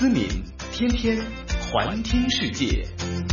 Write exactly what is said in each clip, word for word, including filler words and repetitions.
思敏，天天环听世界。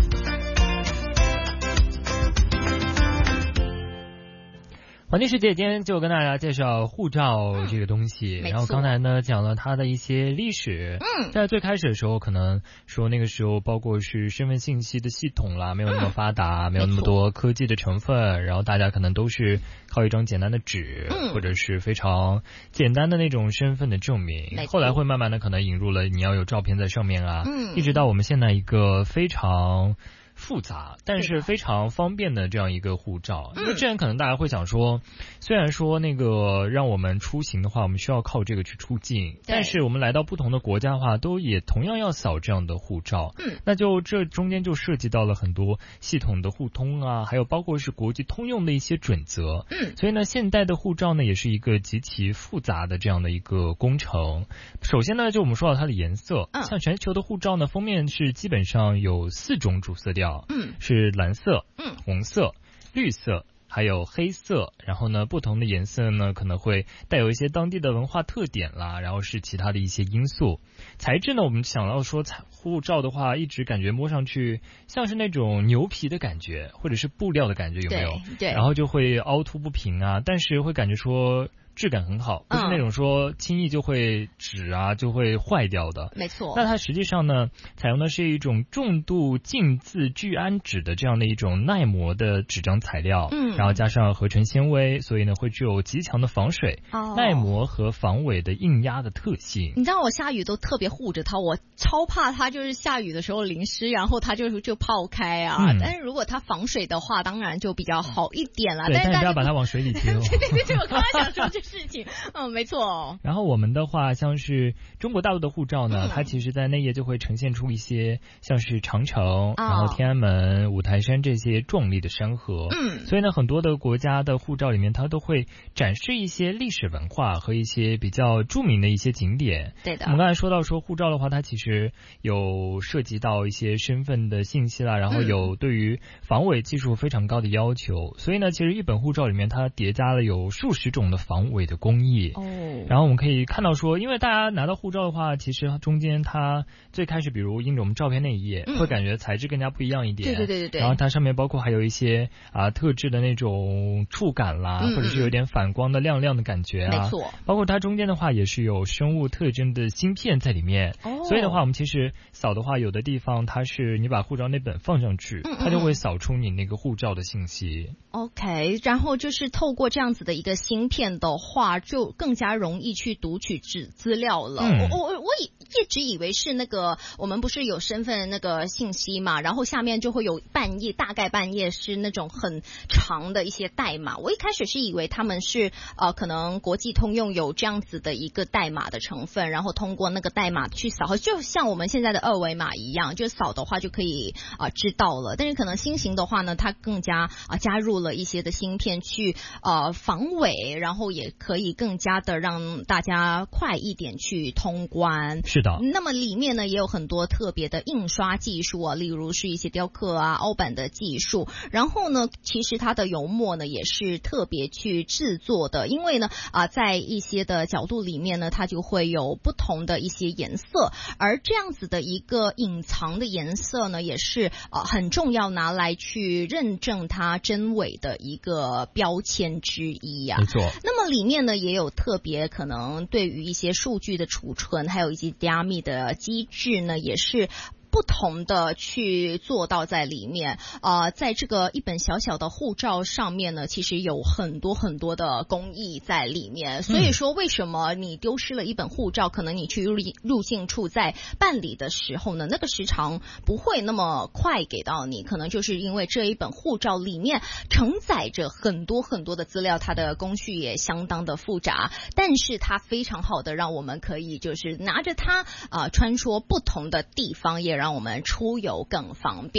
环境世界今天就跟大家介绍护照这个东西， 嗯、 然后刚才呢讲了它的一些历史。 嗯， 在最开始的时候，可能说那个时候包括是身份信息的系统啦，没有那么发达，嗯、没有那么多科技的成分，然后大家可能都是靠一张简单的纸， 嗯、 或者是非常简单的那种身份的证明。后来会慢慢的可能引入了你要有照片在上面啊， 嗯， 一直到我们现在一个非常复杂但是非常方便的这样一个护照。因为之前可能大家会想说，虽然说那个让我们出行的话我们需要靠这个去出境，但是我们来到不同的国家的话都也同样要扫这样的护照。 嗯， 那就这中间就涉及到了很多系统的互通啊，还有包括是国际通用的一些准则。 嗯， 所以呢现代的护照呢也是一个极其复杂的这样的一个工程。首先呢就我们说到它的颜色， 嗯、 像全球的护照呢封面是基本上有四种主色调。 嗯， 是蓝色、 嗯、 红色、绿色还有黑色，然后呢不同的颜色呢可能会带有一些当地的文化特点啦，然后是其他的一些因素。材质呢我们想到说护照的话一直感觉摸上去像是那种牛皮的感觉或者是布料的感觉，有没有？ 对对， 然后就会凹凸不平啊，但是会感觉说质感很好，不是那种说轻易就会纸啊就会坏掉的。 没错。 那它实际上呢采用的是一种重度浸渍聚氨酯的这样的一种耐磨的纸张材料， 嗯， 然后加上合成纤维，所以呢会具有极强的防水、 哦、 耐磨和防伪的硬压的特性。 你知道我下雨都特别护着它，我超怕它就是下雨的时候淋湿，然后它就就泡开啊、嗯、但是如果它防水的话当然就比较好一点了。 对， 但是但你不要把它往水里丢。 对对对对，我刚刚想说这事情。嗯，没错。 然后我们的话像是中国大陆的护照呢、嗯、它其实在内页就会呈现出一些像是长城、哦、然后天安门、五台山这些壮丽的山河。 嗯， 所以呢很多的国家的护照里面它都会展示一些历史文化和一些比较著名的一些景点。 对的。 我们刚才说到说护照的话它其实有涉及到一些身份的信息啦，然后有对于防伪技术非常高的要求、嗯、所以呢其实一本护照里面它叠加了有数十种的防伪的工艺。 哦， 然后我们可以看到说，因为大家拿到护照的话其实中间它最开始比如印着我们照片那一页、嗯、会感觉材质更加不一样一点。 对对对对对。 然后它上面包括还有一些啊特制的那种触感啦、嗯、或者是有点反光的亮亮的感觉啊。 没错。 包括它中间的话也是有生物特征的芯片在里面。 哦。 所以的话我们其实扫的话有的地方它是你把护照那本放上去、嗯嗯、它就会扫出你那个护照的信息。 OK， 然后就是透过这样子的一个芯片的话就更加容易去读取资资料了。嗯、我我我一一直以为是那个我们不是有身份那个信息嘛，然后下面就会有半页，大概半页是那种很长的一些代码。我一开始是以为他们是呃可能国际通用有这样子的一个代码的成分，然后通过那个代码去扫，就像我们现在的二维码一样，就扫的话就可以啊、呃、知道了。但是可能新型的话呢，它更加啊、呃、加入了一些的芯片去呃防伪，然后也可以更加的让大家快一点去通关。 是的。 那么里面呢也有很多特别的印刷技术啊，例如是一些雕刻啊、凹版的技术。然后呢，其实它的油墨呢也是特别去制作的，因为呢啊、呃、在一些的角度里面呢，它就会有不同的一些颜色，而这样子的一个隐藏的颜色呢，也是啊、呃、很重要拿来去认证它真伪的一个标签之一呀、啊。 没错。 那么里面呢也有特别可能对于一些数据的储存，还有一些加密的机制呢，也是不同的去做到在里面。呃，在这个一本小小的护照上面呢，其实有很多很多的工艺在里面。所以说为什么你丢失了一本护照，可能你去入入境处在办理的时候呢，那个时长不会那么快给到你，可能就是因为这一本护照里面承载着很多很多的资料，它的工序也相当的复杂，但是它非常好的让我们可以就是拿着它啊、呃、穿梭不同的地方，也让我们出游更方便。